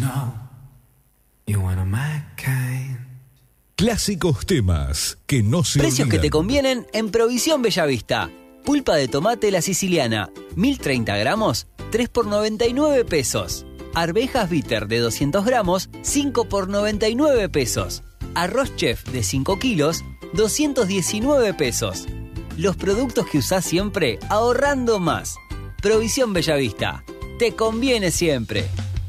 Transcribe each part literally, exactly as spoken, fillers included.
know you wanna my kind. Clásicos temas que no se Precios olvidan. que te convienen en Provisión Bellavista. Pulpa de tomate La Siciliana, mil treinta gramos, tres por noventa y nueve pesos. Arvejas bitter de doscientos gramos, cinco por noventa y nueve pesos. Arroz chef de cinco kilos, doscientos diecinueve pesos. Los productos que usás siempre ahorrando más. Provisión Bellavista. Te conviene siempre.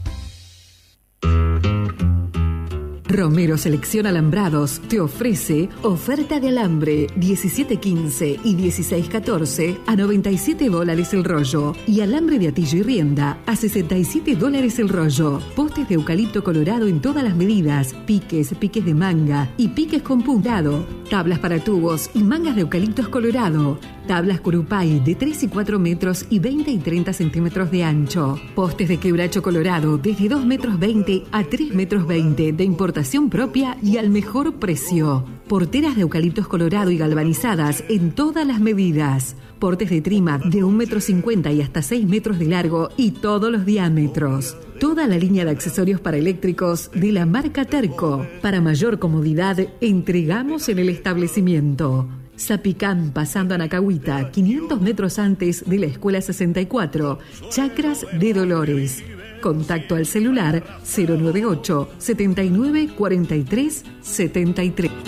Romero Selección Alambrados te ofrece oferta de alambre diecisiete quince y dieciséis catorce a noventa y siete dólares el rollo y alambre de atillo y rienda a sesenta y siete dólares el rollo. Postes de eucalipto colorado en todas las medidas, piques, piques de manga y piques con puntado. Tablas para tubos y mangas de eucaliptos colorado. Tablas Curupay de tres y cuatro metros y veinte y treinta centímetros de ancho. Postes de quebracho colorado desde dos metros veinte a tres metros veinte de importación propia y al mejor precio. Porteras de eucaliptos colorado y galvanizadas en todas las medidas. Portes de trima de un metro cincuenta y hasta seis metros de largo y todos los diámetros. Toda la línea de accesorios para eléctricos de la marca Terco. Para mayor comodidad, entregamos en el establecimiento. Zapicán, pasando a Nacahuita, quinientos metros antes de la Escuela sesenta y cuatro, Chacras de Dolores. Contacto al celular cero nueve ocho, setenta y nueve, cuarenta y tres, setenta y tres.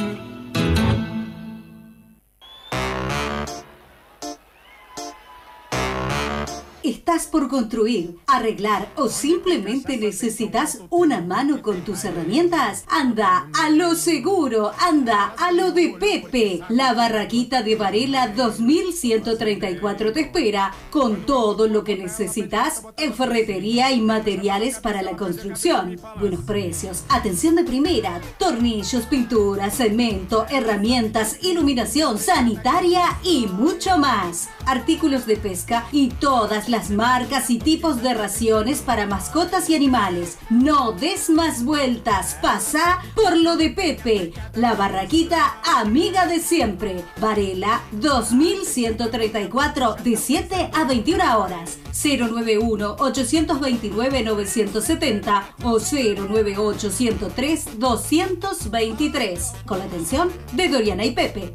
¿Estás por construir, arreglar o simplemente necesitas una mano con tus herramientas? Anda a lo seguro, anda a lo de Pepe. La barraquita de Varela dos mil ciento treinta y cuatro te espera con todo lo que necesitas en ferretería y materiales para la construcción. Buenos precios, atención de primera, tornillos, pintura, cemento, herramientas, iluminación sanitaria y mucho más. Artículos de pesca y todas las marcas y tipos de raciones para mascotas y animales. No des más vueltas, pasa por lo de Pepe, la barraquita amiga de siempre. Varela dos mil ciento treinta y cuatro de siete a veintiuna horas. cero nueve uno, ochocientos veintinueve, novecientos setenta o cero nueve ocho, ciento tres, doscientos veintitrés. Con la atención de Doriana y Pepe.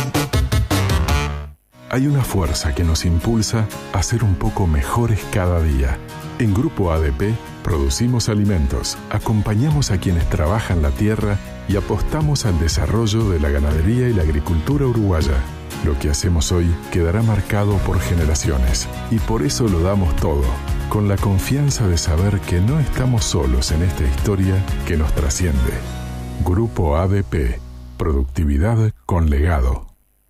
Hay una fuerza que nos impulsa a ser un poco mejores cada día. En Grupo A D P producimos alimentos, acompañamos a quienes trabajan la tierra y apostamos al desarrollo de la ganadería y la agricultura uruguaya. Lo que hacemos hoy quedará marcado por generaciones y por eso lo damos todo, con la confianza de saber que no estamos solos en esta historia que nos trasciende. Grupo A D P, productividad con legado.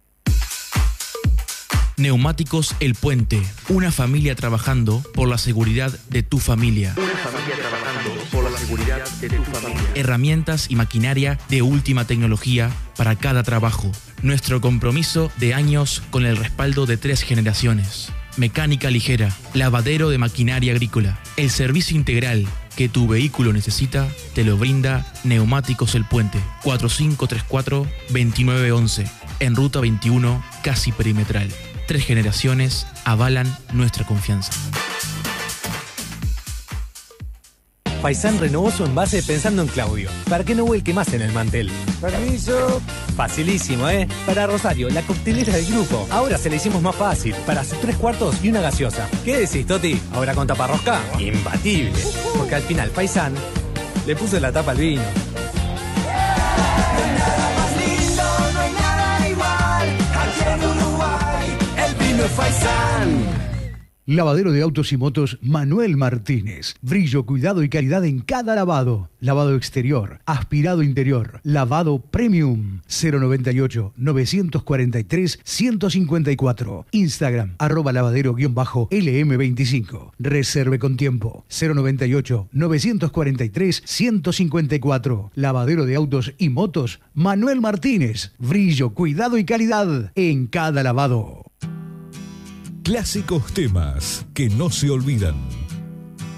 Neumáticos El Puente, una familia trabajando por la seguridad de tu familia. Una familia trabajando por la seguridad de tu familia. Herramientas y maquinaria de última tecnología para cada trabajo. Nuestro compromiso de años con el respaldo de tres generaciones. Mecánica ligera, lavadero de maquinaria agrícola. El servicio integral que tu vehículo necesita te lo brinda Neumáticos El Puente. cuatro cinco tres cuatro, dos nueve uno uno. En Ruta veintiuno, casi perimetral. Tres generaciones avalan nuestra confianza. Faisán renovó su envase pensando en Claudio, para que no vuelque más en el mantel. Permiso. Facilísimo, ¿eh? Para Rosario, la coctelera del grupo. Ahora se la hicimos más fácil, para sus tres cuartos y una gaseosa. ¿Qué decís, Toti? ¿Ahora con taparrosca? Imbatible. Porque al final Faisán le puso la tapa al vino. Lavadero de autos y motos Manuel Martínez. Brillo, cuidado y calidad en cada lavado. Lavado exterior, aspirado interior, lavado premium. cero noventa y ocho, novecientos cuarenta y tres, ciento cincuenta y cuatro. Instagram, arroba lavadero guión bajo L M veinticinco. Reserve con tiempo. cero noventa y ocho, novecientos cuarenta y tres, ciento cincuenta y cuatro. Lavadero de autos y motos Manuel Martínez. Brillo, cuidado y calidad en cada lavado. Clásicos temas que no se olvidan.